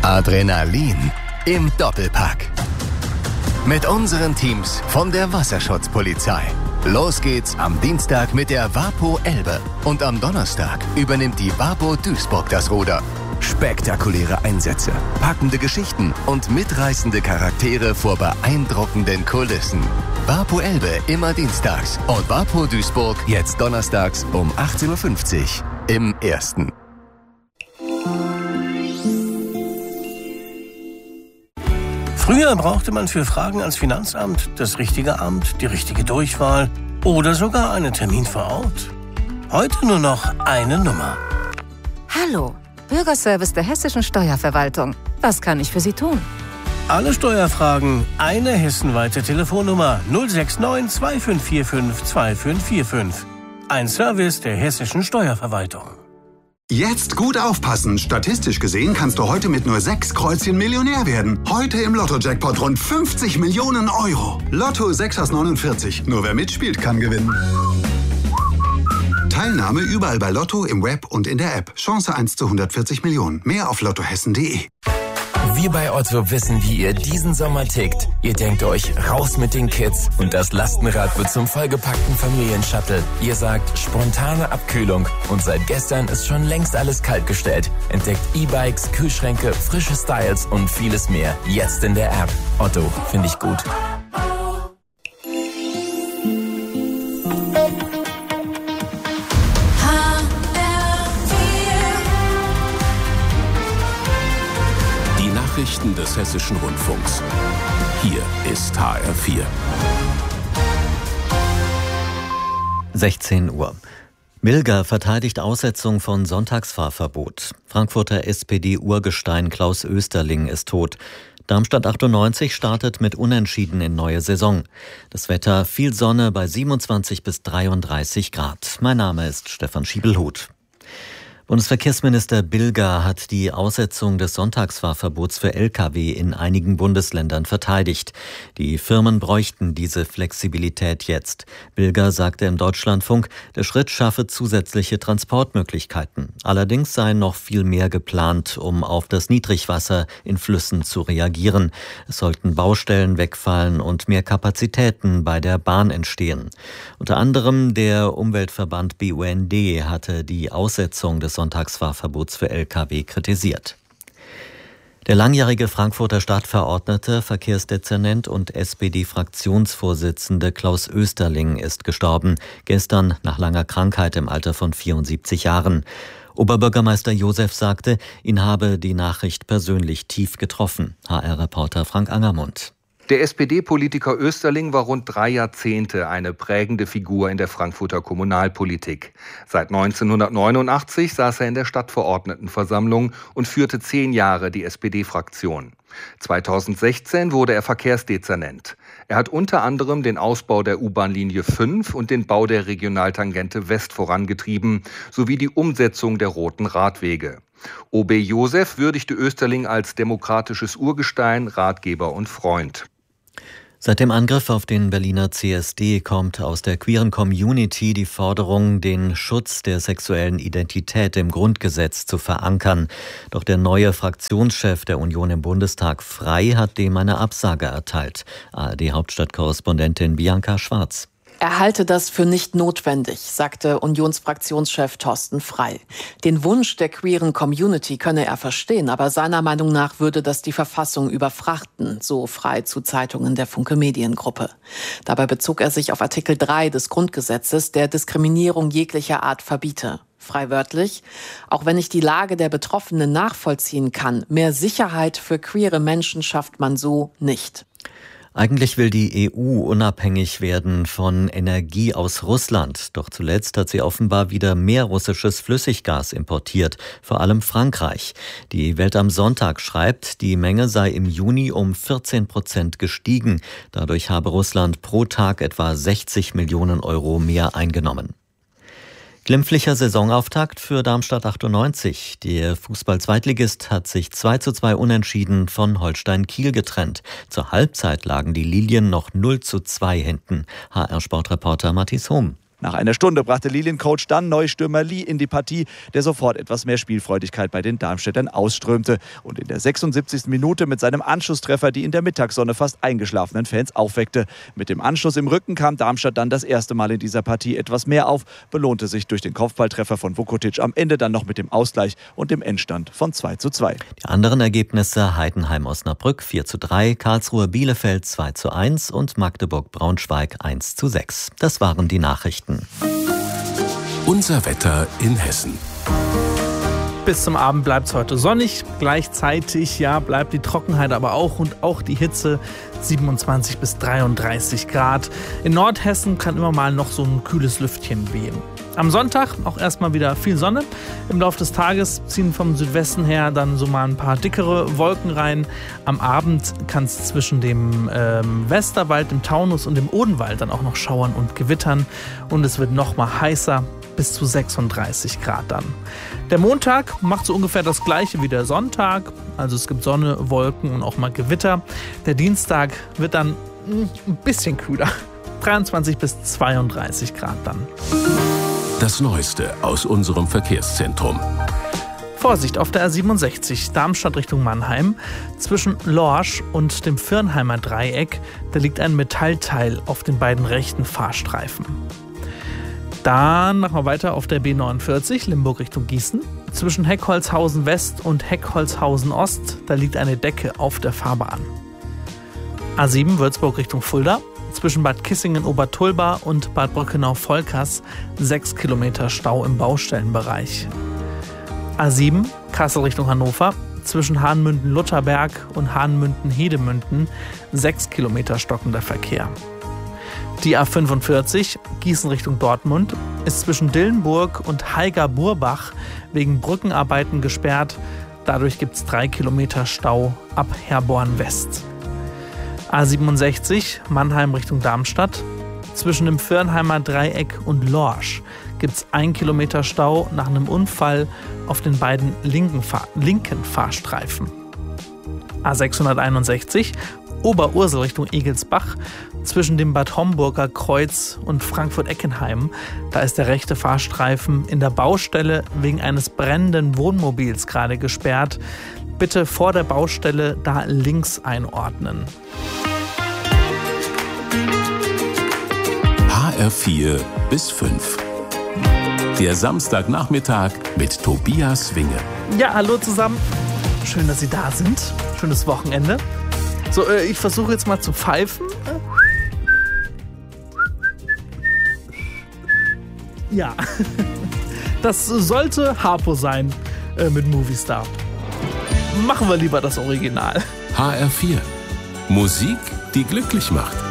Adrenalin im Doppelpack. Mit unseren Teams von der Wasserschutzpolizei. Los geht's am Dienstag mit der Wapo Elbe. Und am Donnerstag übernimmt die Wapo Duisburg das Ruder. Spektakuläre Einsätze, packende Geschichten und mitreißende Charaktere vor beeindruckenden Kulissen. Wapo Elbe immer dienstags und Wapo Duisburg jetzt donnerstags um 18.50 Uhr im Ersten. Früher brauchte man für Fragen ans Finanzamt das richtige Amt, die richtige Durchwahl oder sogar einen Termin vor Ort. Heute nur noch eine Nummer. Hallo, Bürgerservice der Hessischen Steuerverwaltung. Was kann ich für Sie tun? Alle Steuerfragen, eine hessenweite Telefonnummer 069 2545 2545. Ein Service der Hessischen Steuerverwaltung. Jetzt gut aufpassen. Statistisch gesehen kannst du heute mit nur 6 Kreuzchen Millionär werden. Heute im Lotto-Jackpot rund 50 Millionen Euro. Lotto 6 aus 49. Nur wer mitspielt, kann gewinnen. Teilnahme überall bei Lotto, im Web und in der App. Chance 1 zu 140 Millionen. Mehr auf lottohessen.de. Wir bei Otto wissen, wie ihr diesen Sommer tickt. Ihr denkt euch, raus mit den Kids und das Lastenrad wird zum vollgepackten Familienshuttle. Ihr sagt, spontane Abkühlung und seit gestern ist schon längst alles kaltgestellt. Entdeckt E-Bikes, Kühlschränke, frische Styles und vieles mehr. Jetzt in der App. Otto, finde ich gut. Nachrichten des Hessischen Rundfunks. Hier ist HR4. 16 Uhr. Milger verteidigt Aussetzung von Sonntagsfahrverbot. Frankfurter SPD-Urgestein Klaus Oesterling ist tot. Darmstadt 98 startet mit Unentschieden in neue Saison. Das Wetter, viel Sonne bei 27 bis 33 Grad. Mein Name ist Stefan Schiebelhuth. Bundesverkehrsminister Bilger hat die Aussetzung des Sonntagsfahrverbots für Lkw in einigen Bundesländern verteidigt. Die Firmen bräuchten diese Flexibilität jetzt. Bilger sagte im Deutschlandfunk, der Schritt schaffe zusätzliche Transportmöglichkeiten. Allerdings sei noch viel mehr geplant, um auf das Niedrigwasser in Flüssen zu reagieren. Es sollten Baustellen wegfallen und mehr Kapazitäten bei der Bahn entstehen. Unter anderem der Umweltverband BUND hatte die Aussetzung des Sonntagsfahrverbots für Lkw kritisiert. Der langjährige Frankfurter Stadtverordnete, Verkehrsdezernent und SPD-Fraktionsvorsitzende Klaus Oesterling ist gestorben. Gestern nach langer Krankheit im Alter von 74 Jahren. Oberbürgermeister Josef sagte, ihn habe die Nachricht persönlich tief getroffen. HR-Reporter Frank Angermund. Der SPD-Politiker Oesterling war rund 3 Jahrzehnte eine prägende Figur in der Frankfurter Kommunalpolitik. Seit 1989 saß er in der Stadtverordnetenversammlung und führte 10 Jahre die SPD-Fraktion. 2016 wurde er Verkehrsdezernent. Er hat unter anderem den Ausbau der U-Bahn-Linie 5 und den Bau der Regionaltangente West vorangetrieben, sowie die Umsetzung der roten Radwege. OB Josef würdigte Oesterling als demokratisches Urgestein, Ratgeber und Freund. Seit dem Angriff auf den Berliner CSD kommt aus der queeren Community die Forderung, den Schutz der sexuellen Identität im Grundgesetz zu verankern. Doch der neue Fraktionschef der Union im Bundestag, Frei, hat dem eine Absage erteilt. ARD-Hauptstadtkorrespondentin Bianca Schwarz. Er halte das für nicht notwendig, sagte Unionsfraktionschef Thorsten Frei. Den Wunsch der queeren Community könne er verstehen, aber seiner Meinung nach würde das die Verfassung überfrachten, so Frei zu Zeitungen der Funke Mediengruppe. Dabei bezog er sich auf Artikel 3 des Grundgesetzes, der Diskriminierung jeglicher Art verbiete. Frei wörtlich: Auch wenn ich die Lage der Betroffenen nachvollziehen kann, mehr Sicherheit für queere Menschen schafft man so nicht. Eigentlich will die EU unabhängig werden von Energie aus Russland. Doch zuletzt hat sie offenbar wieder mehr russisches Flüssiggas importiert, vor allem Frankreich. Die Welt am Sonntag schreibt, die Menge sei im Juni um 14% gestiegen. Dadurch habe Russland pro Tag etwa 60 Millionen Euro mehr eingenommen. Glimpflicher Saisonauftakt für Darmstadt 98. Der Fußball-Zweitligist hat sich 2:2 unentschieden von Holstein Kiel getrennt. Zur Halbzeit lagen die Lilien noch 0:2 hinten. HR-Sportreporter Matthias Hohm. Nach einer Stunde brachte Liliencoach dann Neustürmer Lee in die Partie, der sofort etwas mehr Spielfreudigkeit bei den Darmstädtern ausströmte und in der 76. Minute mit seinem Anschlusstreffer die in der Mittagssonne fast eingeschlafenen Fans aufweckte. Mit dem Anschluss im Rücken kam Darmstadt dann das erste Mal in dieser Partie etwas mehr auf, belohnte sich durch den Kopfballtreffer von Vukotic am Ende dann noch mit dem Ausgleich und dem Endstand von 2:2. Die anderen Ergebnisse: Heidenheim-Osnabrück 4:3, Karlsruhe-Bielefeld 2:1 und Magdeburg-Braunschweig 1:6. Das waren die Nachrichten. Unser Wetter in Hessen. Bis zum Abend bleibt es heute sonnig. Gleichzeitig bleibt die Trockenheit aber auch und auch die Hitze 27 bis 33 Grad. In Nordhessen kann immer mal noch so ein kühles Lüftchen wehen. Am Sonntag auch erstmal wieder viel Sonne. Im Laufe des Tages ziehen vom Südwesten her dann so mal ein paar dickere Wolken rein. Am Abend kann es zwischen dem Westerwald, dem Taunus und dem Odenwald dann auch noch schauern und gewittern. Und es wird noch mal heißer, bis zu 36 Grad dann. Der Montag macht so ungefähr das gleiche wie der Sonntag. Also es gibt Sonne, Wolken und auch mal Gewitter. Der Dienstag wird dann ein bisschen kühler. 23 bis 32 Grad dann. Das Neueste aus unserem Verkehrszentrum. Vorsicht auf der A67 Darmstadt Richtung Mannheim. Zwischen Lorsch und dem Firnheimer Dreieck, da liegt ein Metallteil auf den beiden rechten Fahrstreifen. Dann machen wir weiter auf der B49 Limburg Richtung Gießen. Zwischen Heckholzhausen West und Heckholzhausen Ost, da liegt eine Decke auf der Fahrbahn. A7 Würzburg Richtung Fulda. Zwischen Bad Kissingen-Obertulba und Bad Brückenau-Volkers 6 Kilometer Stau im Baustellenbereich. A7 Kassel Richtung Hannover. Zwischen Hahnmünden-Lutherberg und Hahnmünden-Hedemünden 6 Kilometer stockender Verkehr. Die A45 Gießen Richtung Dortmund ist zwischen Dillenburg und Haiger-Burbach wegen Brückenarbeiten gesperrt. Dadurch gibt es 3 Kilometer Stau ab Herborn West. A67 Mannheim Richtung Darmstadt. Zwischen dem Firnheimer Dreieck und Lorsch gibt es 1 Kilometer Stau nach einem Unfall auf den beiden linken Fahrstreifen. A661 Oberursel Richtung Egelsbach. Zwischen dem Bad Homburger Kreuz und Frankfurt-Eckenheim, da ist der rechte Fahrstreifen in der Baustelle wegen eines brennenden Wohnmobils gerade gesperrt. Bitte vor der Baustelle da links einordnen. HR4 bis 5. Der Samstagnachmittag mit Tobias Winge. Ja, hallo zusammen. Schön, dass Sie da sind. Schönes Wochenende. So, ich versuche jetzt mal zu pfeifen. Ja, das sollte Harpo sein mit Movistar. Machen wir lieber das Original. HR4. Musik, die glücklich macht.